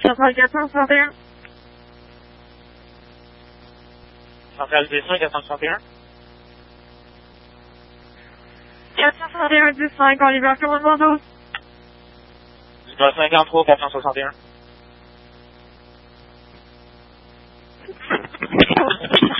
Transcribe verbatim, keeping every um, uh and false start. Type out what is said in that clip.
Centrale quatre cent soixante et un. Centrale D cinq, quatre cent soixante et un. quatre cent soixante et un, dix cinq, en libération de Bordeaux. Lima cinquante-trois, quatre cent soixante et un.